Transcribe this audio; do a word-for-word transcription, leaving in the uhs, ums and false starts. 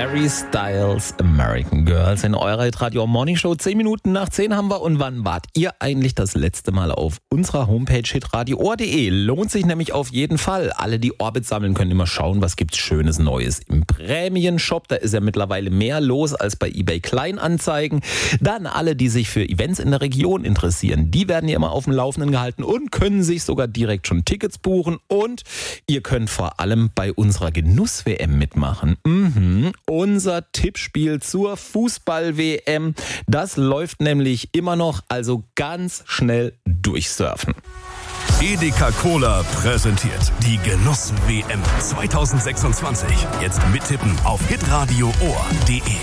Harry Styles, American Girls in eurer Hitradio Morning Show. Zehn Minuten nach zehn haben wir. Und wann wart ihr eigentlich das letzte Mal auf unserer Homepage hitradio punkt de? Lohnt sich nämlich auf jeden Fall. Alle, die Orbit sammeln, können immer schauen, was gibt's Schönes Neues im Prämienshop. Da ist ja mittlerweile mehr los als bei eBay Kleinanzeigen. Dann alle, die sich für Events in der Region interessieren, die werden ja immer auf dem Laufenden gehalten und können sich sogar direkt schon Tickets buchen. Und ihr könnt vor allem bei unserer Genuss-W M mitmachen. Mhm. Unser Tippspiel zur Fußball-W M, das läuft nämlich immer noch, also ganz schnell durchsurfen. Edeka Cola präsentiert die Genuss-W M zwanzig sechsundzwanzig. Jetzt mittippen auf hitradio punkt de.